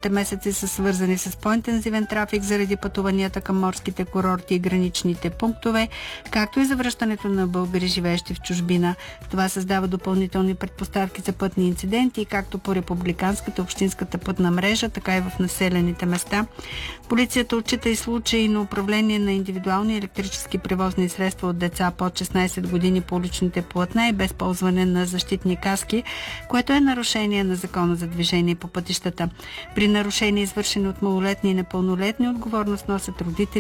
Последните месеци са свързани с по-интензивен трафик заради пътуванията към морските курорти и граничните пунктове, както и завръщането на българи, живеещи в чужбина. Това създава допълнителни предпоставки за пътни инциденти, както по републиканската общинската пътна мрежа, така и в населените места. Полицията отчита и случаи на управление на индивидуални електрически превозни средства от деца под 16 години по уличните платна и без ползване на защитни каски, което е нарушение на Закона за движение по пътищата. При нарушения, извършени от малолетни и непълнолетни, отговорност носят родители